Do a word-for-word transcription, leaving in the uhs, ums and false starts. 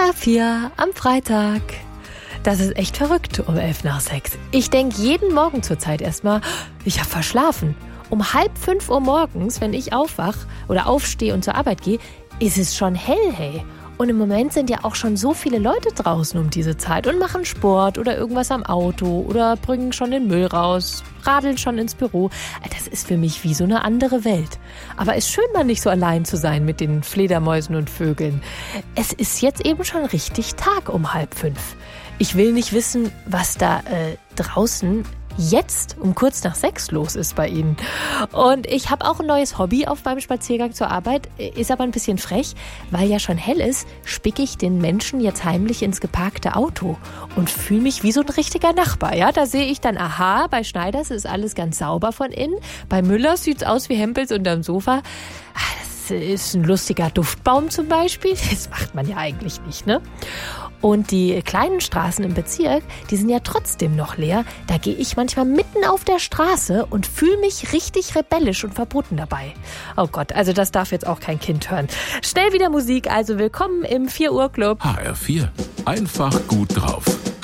H vier am Freitag. Das ist echt verrückt um elf nach sechs. Ich denke jeden Morgen zur Zeit erstmal, ich habe verschlafen. Um halb fünf Uhr morgens, wenn ich aufwach oder aufstehe und zur Arbeit gehe, ist es schon hell, hey. Und im Moment sind ja auch schon so viele Leute draußen um diese Zeit und machen Sport oder irgendwas am Auto oder bringen schon den Müll raus, radeln schon ins Büro. Das ist für mich wie so eine andere Welt. Aber es ist schön, mal nicht so allein zu sein mit den Fledermäusen und Vögeln. Es ist jetzt eben schon richtig Tag um halb fünf. Ich will nicht wissen, was da äh, draußen jetzt um kurz nach sechs los ist bei Ihnen. Und ich habe auch ein neues Hobby auf meinem Spaziergang zur Arbeit, ist aber ein bisschen frech, weil ja schon hell ist, spicke ich den Menschen jetzt heimlich ins geparkte Auto und fühle mich wie so ein richtiger Nachbar. Ja, da sehe ich dann, aha, bei Schneiders ist alles ganz sauber von innen, bei Müllers sieht's aus wie Hempels unterm Sofa. Das ist ein lustiger Duftbaum zum Beispiel. Das macht man ja eigentlich nicht, ne? Und die kleinen Straßen im Bezirk, die sind ja trotzdem noch leer. Da gehe ich manchmal mitten auf der Straße und fühle mich richtig rebellisch und verboten dabei. Oh Gott, also das darf jetzt auch kein Kind hören. Schnell wieder Musik, also willkommen im vier Uhr Club. H R vier. Einfach gut drauf.